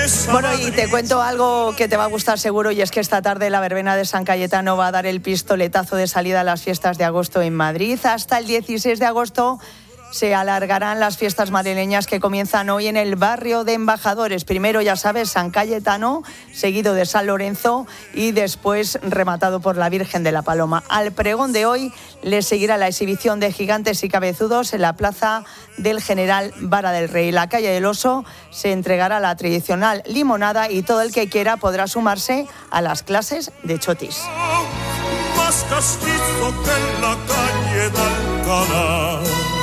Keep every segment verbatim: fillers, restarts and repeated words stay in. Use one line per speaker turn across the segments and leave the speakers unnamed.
Bueno, y te cuento algo que te va a gustar seguro, y es que esta tarde la verbena de San Cayetano va a dar el pistoletazo de salida a las fiestas de agosto en Madrid. Hasta el dieciséis de agosto se alargarán las fiestas madrileñas que comienzan hoy en el barrio de Embajadores. Primero, ya sabes, San Cayetano, seguido de San Lorenzo y después rematado por la Virgen de la Paloma. Al pregón de hoy le seguirá la exhibición de gigantes y cabezudos en la plaza del General Vara del Rey. En la calle del Oso se entregará la tradicional limonada y todo el que quiera podrá sumarse a las clases de chotis. Más castizo que en la calle de Alcalá.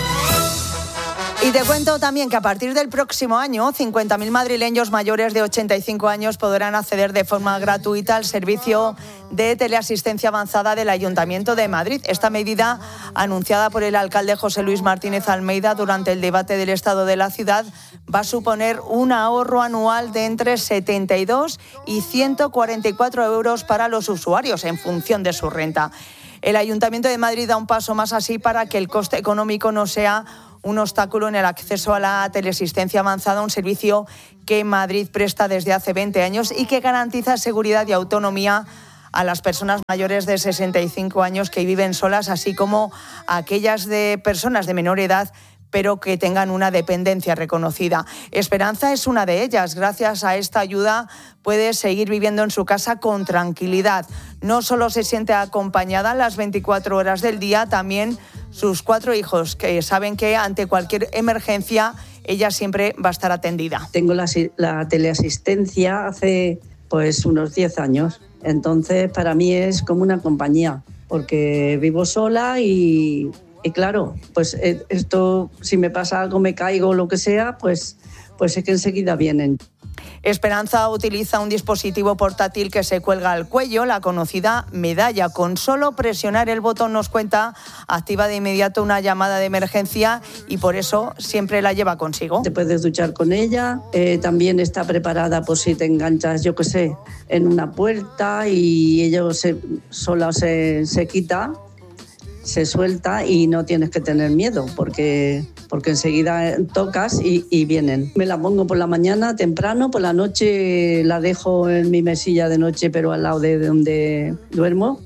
Y te cuento también que a partir del próximo año, cincuenta mil madrileños mayores de ochenta y cinco años podrán acceder de forma gratuita al servicio de teleasistencia avanzada del Ayuntamiento de Madrid. Esta medida, anunciada por el alcalde José Luis Martínez Almeida durante el debate del estado de la ciudad, va a suponer un ahorro anual de entre setenta y dos y ciento cuarenta y cuatro euros para los usuarios en función de su renta. El Ayuntamiento de Madrid da un paso más así para que el coste económico no sea un obstáculo en el acceso a la teleasistencia avanzada, un servicio que Madrid presta desde hace veinte años y que garantiza seguridad y autonomía a las personas mayores de sesenta y cinco años que viven solas, así como a aquellas de personas de menor edad pero que tengan una dependencia reconocida. Esperanza es una de ellas. Gracias a esta ayuda puede seguir viviendo en su casa con tranquilidad. No solo se siente acompañada las veinticuatro horas del día, también sus cuatro hijos, que saben que ante cualquier emergencia ella siempre va a estar atendida.
Tengo la, la teleasistencia hace pues unos diez años, entonces para mí es como una compañía, porque vivo sola y... Y claro, pues esto, si me pasa algo, me caigo o lo que sea, pues, pues es que enseguida vienen.
Esperanza utiliza un dispositivo portátil que se cuelga al cuello, la conocida medalla. Con solo presionar el botón, nos cuenta, activa de inmediato una llamada de emergencia y por eso siempre la lleva consigo.
Te puedes duchar con ella, eh, también está preparada por si te enganchas, yo qué sé, en una puerta y ella se, sola se, se quita. Se suelta y no tienes que tener miedo porque, porque enseguida tocas y, y vienen. Me la pongo por la mañana temprano, por la noche la dejo en mi mesilla de noche, pero al lado de donde duermo.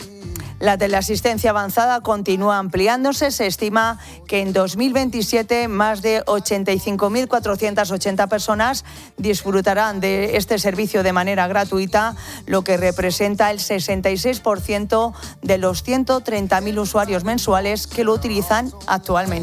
La teleasistencia avanzada continúa ampliándose. Se estima que en dos mil veintisiete más de ochenta y cinco mil cuatrocientas ochenta personas disfrutarán de este servicio de manera gratuita, lo que representa el sesenta y seis por ciento de los ciento treinta mil usuarios mensuales que lo utilizan actualmente.